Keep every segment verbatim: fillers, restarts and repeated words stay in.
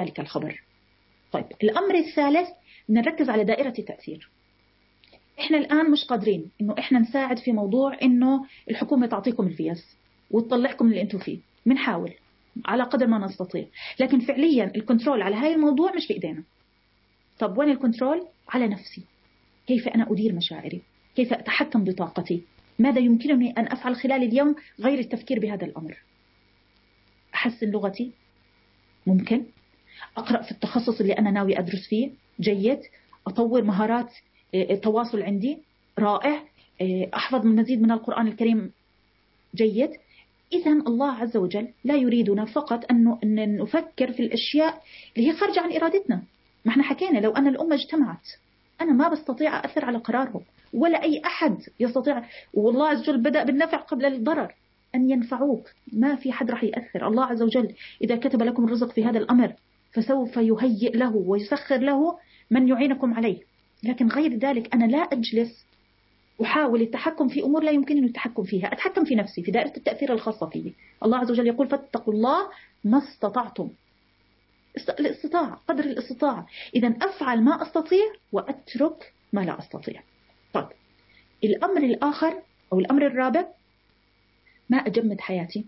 ذلك الخبر. طيب الأمر الثالث نركز على دائرة التأثير. إحنا الآن مش قادرين إنه إحنا نساعد في موضوع إنه الحكومة تعطيكم الفيز وتطلعكم اللي أنتم فيه، بنحاول على قدر ما نستطيع، لكن فعليا الكنترول على هاي الموضوع مش بإيدينا. طب وين الكنترول؟ على نفسي. كيف أنا أدير مشاعري؟ كيف أتحكم بطاقتي؟ ماذا يمكنني أن أفعل خلال اليوم غير التفكير بهذا الأمر؟ أحسن لغتي؟ ممكن. أقرأ في التخصص اللي أنا ناوي أدرس فيه؟ جيد. أطور مهارات التواصل عندي؟ رائع. أحفظ مزيد من القرآن الكريم؟ جيد. إذا الله عز وجل لا يريدنا فقط أن نفكر في الأشياء اللي هي خارجة عن إرادتنا. ما احنا حكينا لو أن الأمة اجتمعت أنا ما بستطيع أثر على قرارهم، ولا أي أحد يستطيع. والله عز وجل بدأ بالنفع قبل الضرر، أن ينفعوك. ما في حد راح يأثر. الله عز وجل إذا كتب لكم الرزق في هذا الأمر فسوف يهيئ له ويسخر له من يعينكم عليه. لكن غير ذلك أنا لا أجلس أحاول التحكم في أمور لا يمكنني التحكم فيها. أتحكم في نفسي، في دائرة التأثير الخاصة فيه. الله عز وجل يقول فاتقوا الله ما استطعتم. الاستطاعة قدر الاستطاعة. إذا أفعل ما أستطيع وأترك ما لا أستطيع. طيب الأمر الآخر أو الأمر الرابع، ما أجمد حياتي.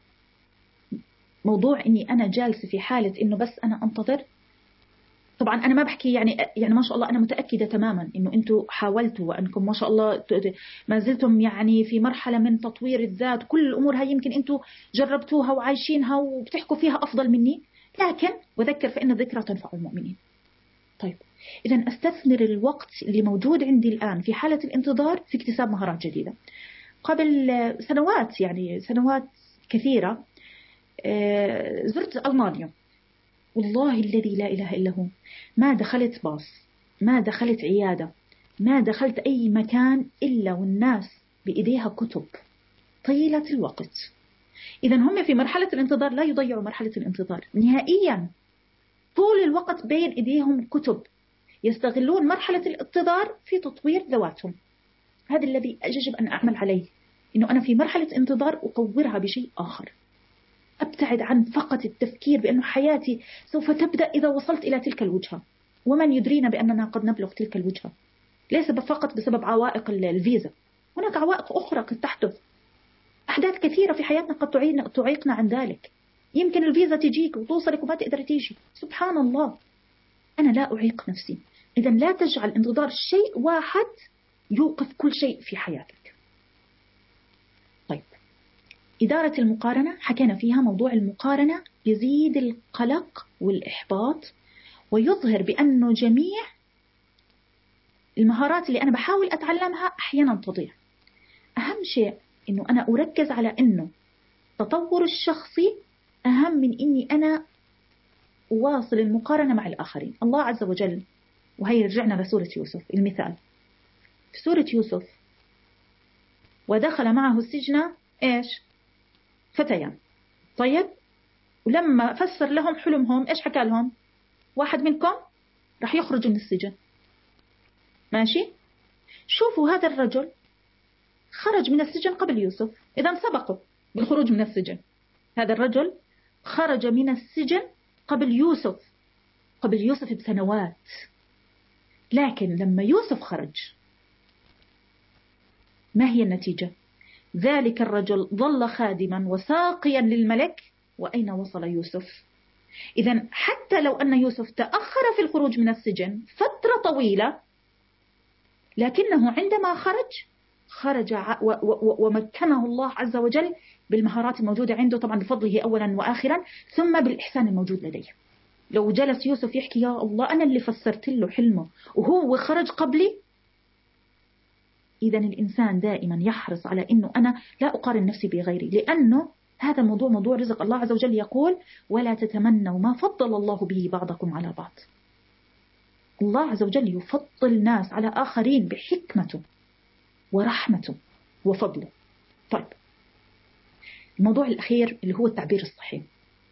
موضوع إني أنا جالسة في حالة إنه بس أنا أنتظر. طبعا أنا ما بحكي يعني يعني ما شاء الله أنا متأكدة تماما إنه أنتم حاولتوا وأنكم ما شاء الله ما زلتم يعني في مرحلة من تطوير الذات. كل الأمور هاي يمكن أنتم جربتوها وعايشينها وبتحكوا فيها أفضل مني، لكن وذكر فإن الذكرى تنفع المؤمنين. طيب إذا أستثمر الوقت اللي موجود عندي الآن في حالة الانتظار في اكتساب مهارات جديدة. قبل سنوات يعني سنوات كثيرة زرت ألمانيا، والله الذي لا إله إلا هو ما دخلت باص، ما دخلت عيادة، ما دخلت أي مكان إلا والناس بإيديها كتب طيلة الوقت. إذا هم في مرحلة الانتظار لا يضيعوا مرحلة الانتظار نهائيا. طول الوقت بين إيديهم كتب، يستغلون مرحلة الانتظار في تطوير ذواتهم. هذا الذي يجب أن أعمل عليه، إنه أنا في مرحلة انتظار أطورها بشيء آخر. أبتعد عن فقط التفكير بأن حياتي سوف تبدأ إذا وصلت إلى تلك الوجهة، ومن يدرينا بأننا قد نبلغ تلك الوجهة. ليس فقط بسبب عوائق الفيزا، هناك عوائق أخرى قد تحدث. أحداث كثيرة في حياتنا قد تعيقنا عن ذلك. يمكن الفيزا تجيك وتوصلك وما تقدر تيجي، سبحان الله. أنا لا أعيق نفسي. إذا لا تجعل انتظار شيء واحد يوقف كل شيء في حياتك. طيب إدارة المقارنة حكينا فيها. موضوع المقارنة يزيد القلق والإحباط، ويظهر بأنه جميع المهارات اللي أنا بحاول أتعلمها أحيانا تضيع. أهم شيء أنه أنا أركز على أنه تطور الشخصي أهم من أني أنا أواصل المقارنة مع الآخرين. الله عز وجل، وهي رجعنا لسورة يوسف المثال. في سورة يوسف ودخل معه السجن إيش؟ فتيان. طيب ولما فسر لهم حلمهم إيش حكى لهم؟ واحد منكم رح يخرج من السجن. ماشي؟ شوفوا هذا الرجل خرج من السجن قبل يوسف، إذا سبقوا بالخروج من السجن. هذا الرجل خرج من السجن قبل يوسف، قبل يوسف بسنوات. لكن لما يوسف خرج ما هي النتيجة؟ ذلك الرجل ظل خادما وساقيا للملك، وأين وصل يوسف؟ إذا حتى لو أن يوسف تأخر في الخروج من السجن فترة طويلة، لكنه عندما خرج خرج ومكنه الله عز وجل بالمهارات الموجودة عنده، طبعا بفضله أولا وآخرا، ثم بالإحسان الموجود لديه. لو جلس يوسف يحكي يا الله أنا اللي فسرت له حلمه وهو خرج قبلي. إذا الإنسان دائما يحرص على أنه أنا لا أقارن نفسي بغيري، لأنه هذا موضوع موضوع رزق. الله عز وجل يقول ولا تتمنوا ما فضل الله به بعضكم على بعض. الله عز وجل يفضل ناس على آخرين بحكمته ورحمته وفضله. طيب الموضوع الأخير اللي هو التعبير الصحيح.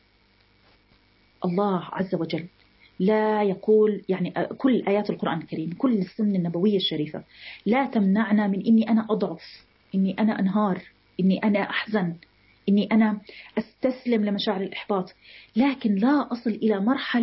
الله عز وجل لا يقول يعني كل آيات القرآن الكريم، كل السنة النبوية الشريفة لا تمنعنا من إني أنا أضعف، إني أنا أنهار، إني أنا أحزن، إني أنا أستسلم لمشاعر الإحباط، لكن لا أصل إلى مرحلة